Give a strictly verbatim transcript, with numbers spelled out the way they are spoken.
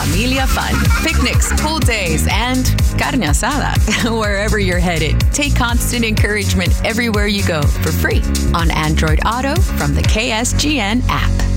Familia fun, picnics, pool days, and carne asada. Wherever you're headed, take Constant Encouragement everywhere you go for free on Android Auto from the K S G N app.